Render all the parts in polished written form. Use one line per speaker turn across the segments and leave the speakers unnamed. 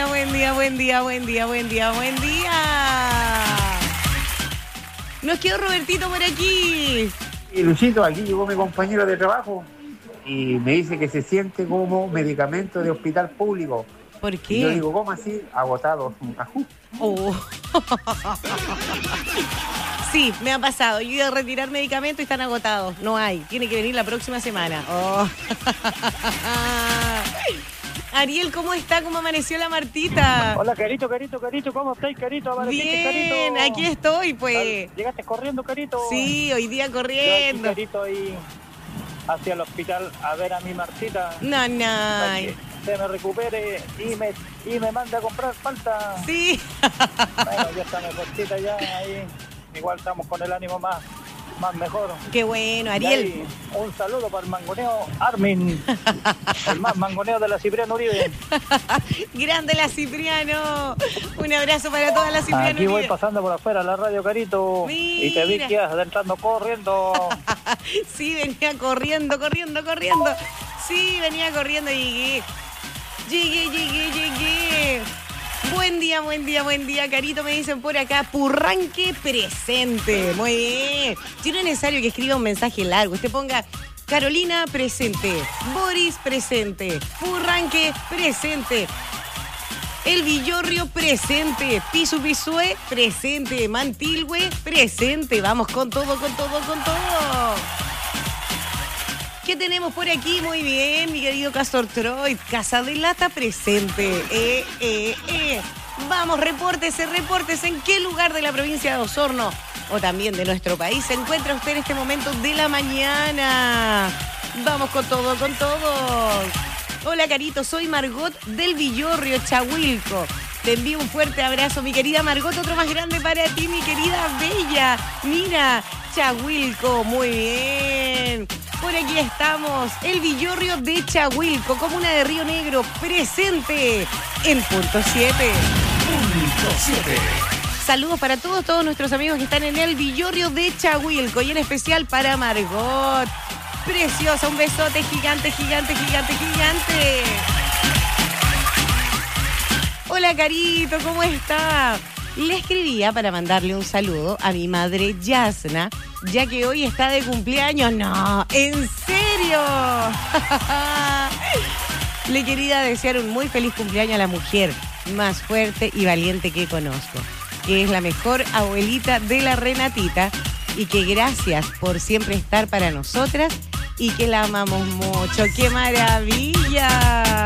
día, buen día, buen día, buen día, buen día, buen día. Nos quedó Robertito por aquí.
Y Luchito, aquí llegó mi compañero de trabajo y me dice que se siente como medicamento de hospital público.
¿Por qué?
Y yo digo, ¿cómo así? Agotado. Ajú.
Oh. Sí, me ha pasado. Yo he ido a retirar medicamentos y están agotados. No hay. Tiene que venir la próxima semana. Oh. Ariel, ¿cómo está? ¿Cómo amaneció la Martita?
Hola, Carito, ¿cómo estáis, Carito?
Bien,
Carito.
aquí estoy, pues.
¿Llegaste corriendo, Carito?
Sí, hoy día
Yo
corriendo.
aquí, Carito, ahí hacia el hospital a ver a mi Martita.
No.
Para que se me recupere y me mande a comprar falta.
Sí.
Bueno, ya está mejorcita ya, ahí. Igual estamos con el ánimo más mejor.
Qué bueno,
Y
Ariel.
ahí, un saludo para el mangoneo Armin, el más mangoneo de la Cipriano Uribe.
Grande la Cipriano. Un abrazo para toda la Cipriano.
Aquí voy
Uribe.
pasando por afuera la radio, Carito.
Mira.
Y te vi que ibas entrando corriendo.
Sí, venía corriendo. Sí, venía corriendo y llegué. Buen día, Carito, me dicen por acá. Purranque presente. Muy bien. Si no es necesario que escriba un mensaje largo, usted ponga Carolina presente, Boris presente, Purranque presente, El Villorrio presente, Pisue presente, Mantilhue presente. Vamos con todo. ¿Qué tenemos por aquí? Muy bien, mi querido Castor Troy. Casa de Lata presente. Vamos, repórtese. ¿En qué lugar de la provincia de Osorno o también de nuestro país se encuentra usted en este momento de la mañana? Vamos con todo. Hola, Carito, soy Margot del Villorrio, Chahuilco. Te envío un fuerte abrazo, mi querida Margot. Otro más grande para ti, mi querida Bella. Mira, Chahuilco, muy bien. Por aquí estamos, el Villorrio de Chahuilco, comuna de Río Negro, presente en punto 7. Saludos para todos nuestros amigos que están en el Villorrio de Chahuilco y en especial para Margot. Preciosa, un besote gigante. Hola, Carito, ¿cómo está? Le escribía para mandarle un saludo a mi madre Yasna, ya que hoy está de cumpleaños. No, ¿en serio? Le quería desear un muy feliz cumpleaños a la mujer más fuerte y valiente que conozco, que es la mejor abuelita de la Renatita, y que gracias por siempre estar para nosotras y que la amamos mucho. ¡Qué maravilla!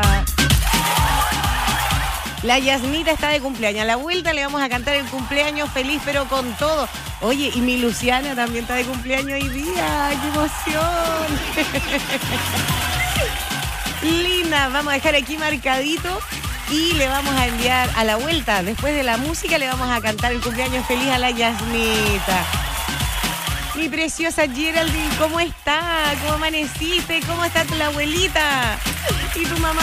La Yasmita está de cumpleaños. A la vuelta le vamos a cantar el cumpleaños feliz, pero con todo. Oye, y mi Luciana también está de cumpleaños hoy día. ¡Qué emoción! Linda, vamos a dejar aquí marcadito y le vamos a enviar a la vuelta. Después de la música le vamos a cantar el cumpleaños feliz a la Yasmita. Mi preciosa Geraldine, ¿cómo está? ¿Cómo amaneciste? ¿Cómo está la abuelita? ¿Y tu mamá?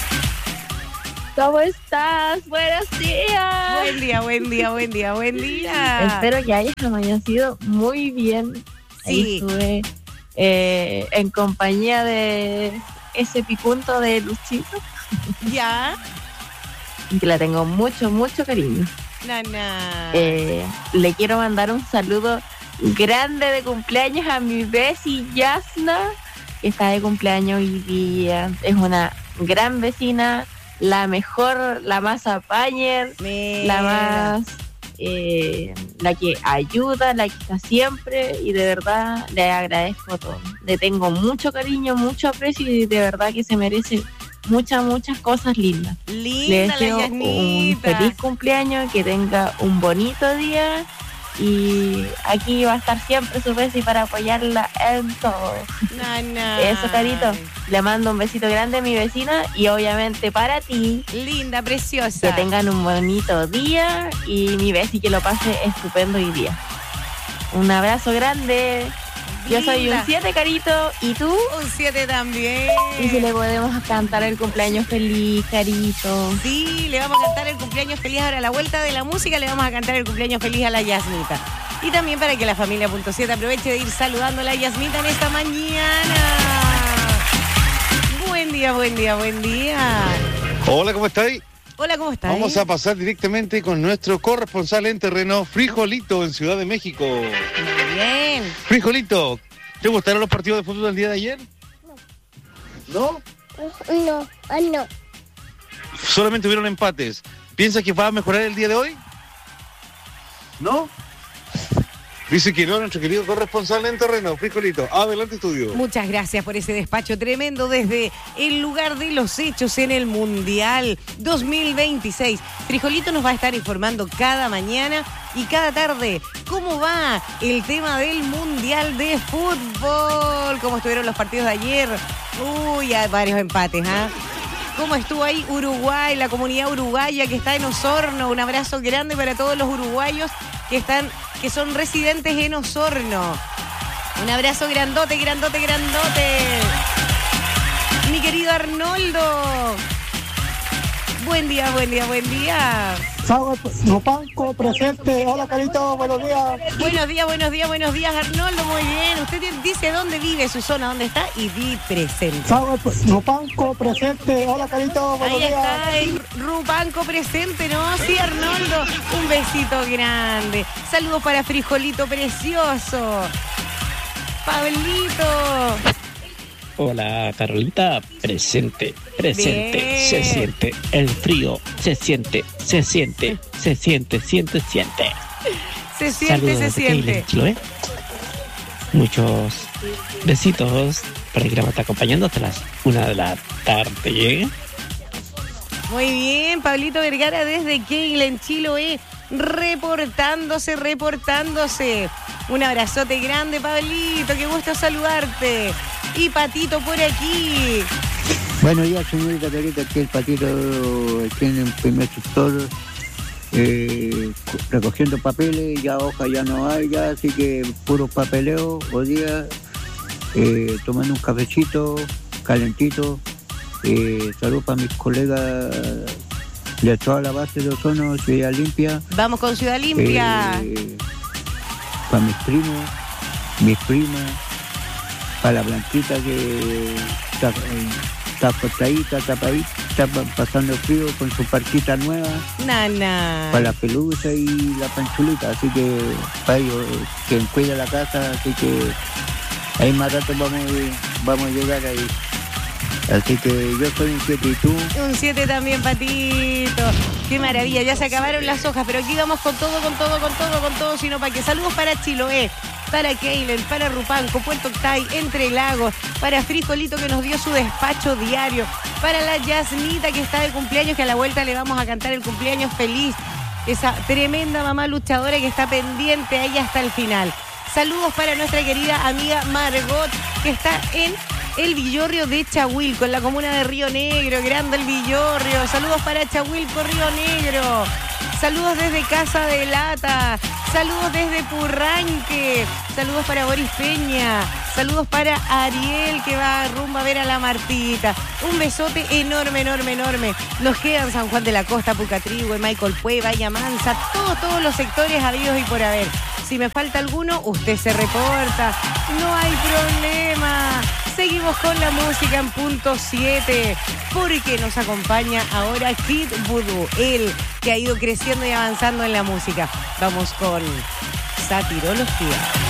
¿Cómo estás? Buenos días.
Buen día.
Espero que hayas amanecido muy bien.
Sí.
Estuve en compañía de ese picunto de Luchito.
¿Ya?
Que la tengo mucho cariño.
Nana.
Le quiero mandar un saludo grande de cumpleaños a mi Bessie Yasna, que está de cumpleaños hoy día. Es una gran vecina, la mejor, la más apañer, la más, la que ayuda, la que está siempre, y de verdad le agradezco todo. Le tengo mucho cariño, mucho aprecio, y de verdad que se merece muchas cosas lindas. Le deseo
la
un
Yasmita.
feliz cumpleaños, que tenga un bonito día, y aquí va a estar siempre su Bessie para apoyarla en todo. Eso, Carito. Le mando un besito grande a mi vecina y obviamente para ti.
Linda, preciosa.
Que tengan un bonito día y mi Bessie que lo pase estupendo hoy día. Un abrazo grande. Yo soy un 7, Carito. ¿Y tú?
Un 7 también.
Y si le podemos cantar el cumpleaños feliz, Carito.
Sí, le vamos a cantar el cumpleaños feliz ahora a la vuelta de la música. Le vamos a cantar el cumpleaños feliz a la Yasmita. Y también para que la familia Punto 7 aproveche de ir saludando a la Yasmita en esta mañana. Buen día.
Hola, ¿cómo estáis?
Hola, ¿cómo estás?
Vamos a pasar directamente con nuestro corresponsal en terreno, Frijolito, en Ciudad de México.
Muy bien.
Frijolito, ¿te gustaron los partidos de fútbol del día de ayer? ¿No?
No.
Solamente hubieron empates. ¿Piensas que va a mejorar el día de hoy? ¿No? Dice que no, nuestro querido corresponsal en terreno, Frijolito. Adelante, estudio.
Muchas gracias por ese despacho tremendo desde el lugar de los hechos en el Mundial 2026. Frijolito nos va a estar informando cada mañana y cada tarde cómo va el tema del Mundial de Fútbol, cómo estuvieron los partidos de ayer. Uy, hay varios empates, ¿ah? ¿Cómo estuvo ahí Uruguay, la comunidad uruguaya que está en Osorno? Un abrazo grande para todos los uruguayos que son residentes en Osorno. Un abrazo grandote. Mi querido Arnoldo. Buen día.
Rupanco, presente. Hola, Carito, buenos días.
Buenos días, Arnoldo. Muy bien. Usted dice dónde vive, su zona, dónde está y di presente.
Rupanco, presente. Hola, Carito, buenos
Ahí
días.
está el Rupanco presente, ¿no? Sí, Arnoldo. Un besito grande. Saludos para Frijolito precioso. Pablito.
Hola, Carolita, presente.
Bien.
Se siente el frío, se siente.
Se siente.
Saludos de Keilen, Chiloé. Muchos besitos para que la estar acompañando hasta las 1 de la tarde.
Muy bien, Pablito Vergara desde Keilen, Chiloé, reportándose. Un abrazote grande, Pablito, qué gusto saludarte. Y Patito por aquí.
Buenos días, señorita Carita, aquí el Patito, aquí en el primer sector, recogiendo papeles, ya hoja ya no hay, ya, así que puro papeleo, hoy día, tomando un cafecito calentito, salud para mis colegas de toda la base de Osorno, Ciudad Limpia.
Vamos con Ciudad Limpia.
Para mis primos, mis primas, para la Blanquita que está acostadita, está pasando frío con su parquita nueva.
Nana.
Para la pelusa y la panchulita, así que para ellos, quien cuida la casa, así que ahí más rato vamos a llegar ahí. Así que yo soy un 7 y tú.
Un 7 también, Patito. Qué maravilla, ya se acabaron las hojas, pero aquí vamos con todo, sino para que saludos para Chiloé, para Keilen, para Rupanco, Puerto Octay, Entre Lagos, para Frijolito que nos dio su despacho diario, para la Yasnita que está de cumpleaños, que a la vuelta le vamos a cantar el cumpleaños feliz, esa tremenda mamá luchadora que está pendiente ahí hasta el final. Saludos para nuestra querida amiga Margot, que está en el Villorrio de Chahuilco, en la comuna de Río Negro. Grande el Villorrio. Saludos para Chahuilco, Río Negro. Saludos desde Casa de Lata. Saludos desde Purranque. Saludos para Boris Peña. Saludos para Ariel, que va rumbo a ver a la Martita. Un besote enorme. Nos quedan San Juan de la Costa, Pucatrihue, Michael Pue, Bahía Mansa, todos los sectores habidos y por haber. Si me falta alguno, usted se reporta. No hay problema. Seguimos con la música en punto 7, porque nos acompaña ahora Kid Voodoo, él que ha ido creciendo y avanzando en la música. Vamos con Satirología.